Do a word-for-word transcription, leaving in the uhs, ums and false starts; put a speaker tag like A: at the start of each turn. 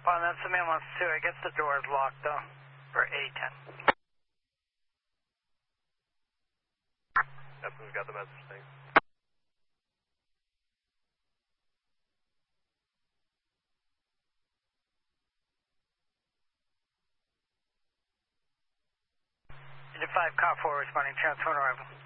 A: Well, that's the man wants to. I guess the door is locked though for A ten.
B: Yep, we've got the message. Thanks.
A: Engine five, car four responding, transfer on arrival.